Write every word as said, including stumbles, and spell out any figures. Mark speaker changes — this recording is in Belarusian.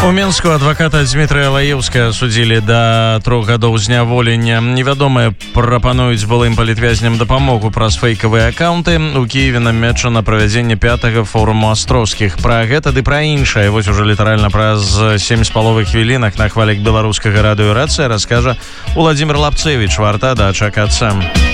Speaker 1: У Мінску адваката Дмітрыя Лаеўскага судзілі да трох гадоў зняволення. Невядомыя прапануюць былым палітвязням дапамогу праз фэйкавыя аккаунты. У Кіеве намечана правядзенне пятага форуму астроўскіх. Пра гэта ды пра іншае вось ужо літаральна праз сем з паловай хвілінах на хвалях беларускага радыё «Рацыя» раскажа Уладзімир Лапцевіч. Варта дачакацца.